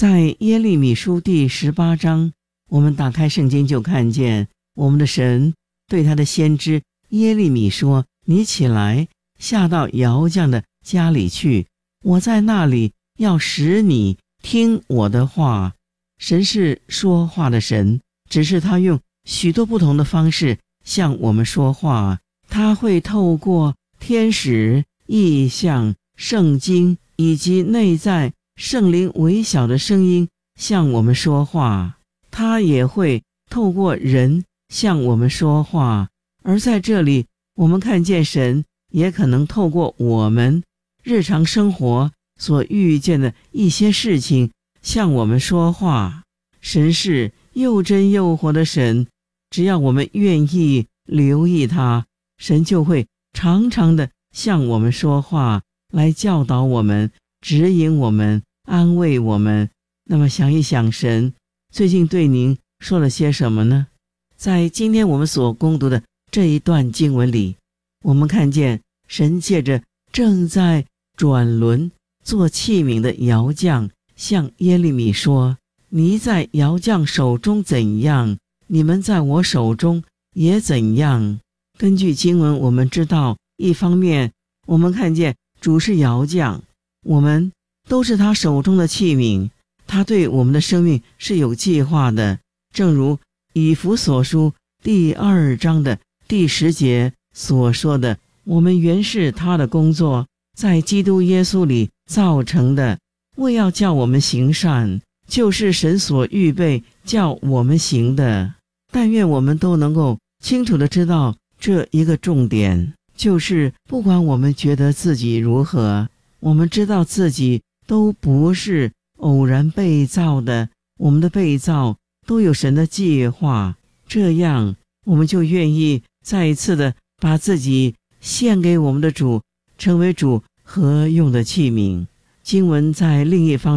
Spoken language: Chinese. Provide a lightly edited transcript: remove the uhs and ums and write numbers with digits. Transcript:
在耶利米书第18章，我们打开圣经就看见我们的神对他的先知耶利米说，你起来下到窑匠的家里去，我在那里要使你听我的话。神是说话的神，只是他用许多不同的方式向我们说话。他会透过天使、异象、圣经以及内在圣灵微小的声音向我们说话，他也会透过人向我们说话。而在这里，我们看见神也可能透过我们日常生活所遇见的一些事情向我们说话。神是又真又活的神，只要我们愿意留意他，神就会常常的向我们说话，来教导我们，指引我们，安慰我们。那么想一想，神最近对您说了些什么呢？在今天我们所攻读的这一段经文里，我们看见神借着正在转轮做器皿的窑匠向耶利米说，你在窑匠手中怎样，你们在我手中也怎样。根据经文我们知道，一方面我们看见主是窑匠，我们都是他手中的器皿，他对我们的生命是有计划的。正如以弗所书第2章的第10节所说的，我们原是他的工作，在基督耶稣里造成的，为要叫我们行善，就是神所预备叫我们行的。但愿我们都能够清楚地知道这一个重点，就是不管我们觉得自己如何，我们知道自己都不是偶然被造的，我们的被造都有神的计划。这样我们就愿意再一次的把自己献给我们的主，成为主合用的器皿。经文在另一方面